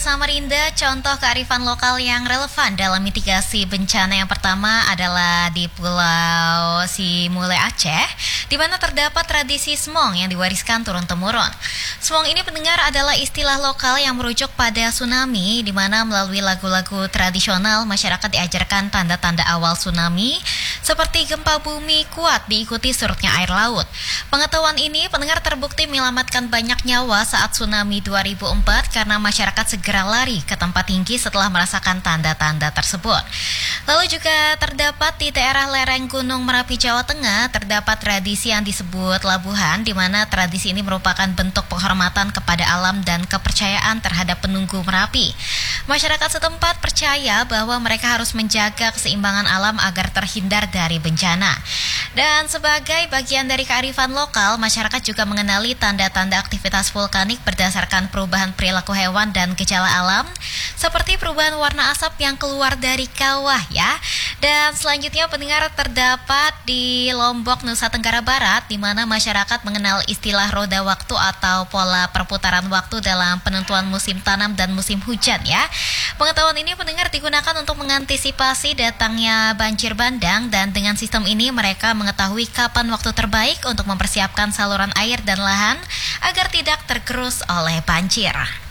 Samarinda, contoh kearifan lokal yang relevan dalam mitigasi bencana yang pertama adalah di Pulau Simule Aceh, di mana terdapat tradisi smong yang diwariskan turun-temurun. Smong ini pendengar adalah istilah lokal yang merujuk pada tsunami, di mana melalui lagu-lagu tradisional masyarakat diajarkan tanda-tanda awal tsunami, seperti gempa bumi kuat diikuti surutnya air laut. Pengetahuan ini pendengar terbukti menyelamatkan banyak nyawa saat tsunami 2004 karena masyarakat segera lari ke tempat tinggi setelah merasakan tanda-tanda tersebut. Lalu juga terdapat di daerah lereng Gunung Merapi, Jawa Tengah, terdapat tradisi yang disebut labuhan, di mana tradisi ini merupakan bentuk penghormatan kepada alam dan kepercayaan terhadap penunggu Merapi. Masyarakat setempat percaya bahwa mereka harus menjaga keseimbangan alam agar terhindar dari bencana. Dan sebagai bagian dari kearifan lokal, masyarakat juga mengenali tanda-tanda aktivitas vulkanik berdasarkan perubahan perilaku hewan dan gejala alam, seperti perubahan warna asap yang keluar dari kawah ya. Dan selanjutnya pendengar terdapat di Lombok, Nusa Tenggara Barat, di mana masyarakat mengenal istilah roda waktu atau pola perputaran waktu dalam penentuan musim tanam dan musim hujan ya. Pengetahuan ini pendengar digunakan untuk mengantisipasi datangnya banjir bandang, dan dengan sistem ini mereka mengetahui kapan waktu terbaik untuk mempersiapkan saluran air dan lahan agar tidak tergerus oleh banjir.